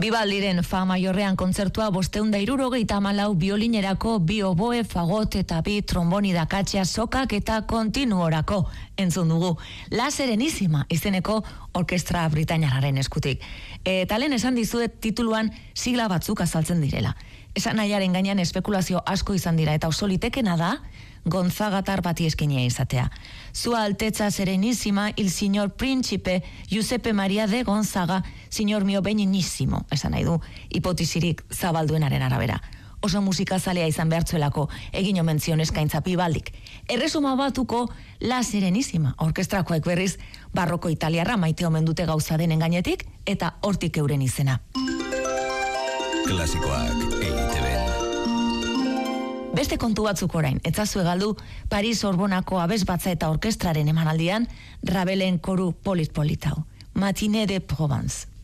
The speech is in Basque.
Vivaldiren Fa Maiorrean kontzertua 574 biolinerako, 2 oboe, fagot eta 2 tromboni dakatxea sokak eta kontinuorako entzun dugu. La Serenísima izeneko orkestra britainiarraren eskutik. Eta lehen esan dizuet tituluan sigla batzuk azaltzen direla. Esan nahiaren gainean espekulazio asko izan dira eta oso litekena da Gonzagatar bati eskenea izatea. Sua Alteza Serenísima il signor Principe Giuseppe Maria de Gonzaga, signor mio benignissimo, esan nahi du, hipotesirik zabalduenaren arabera. Oso musikazalea izan behartzuelako egin omen zion eskaintza Vivaldik. Erresuma batuko La Serenísima orkestrakoek berriz barroko italiarra maite omen dute gauza denen gainetik eta hortik euren izena. Klasikoak EITB. Beste kontu batzuk orain, etzazue galdu Paris Sorbonako abesbatza eta orkestraren emanaldian Rabelen koru polit-politau. Matinée de Provence.